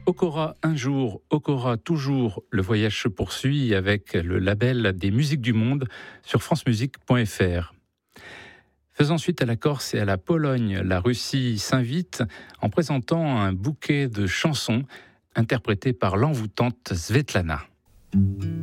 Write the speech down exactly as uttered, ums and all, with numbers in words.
Okora un jour, Okora toujours. Le voyage se poursuit avec le label des musiques du monde sur francemusique point f r. Faisant suite à la Corse et à la Pologne, la Russie s'invite en présentant un bouquet de chansons interprétées par l'envoûtante Svetlana.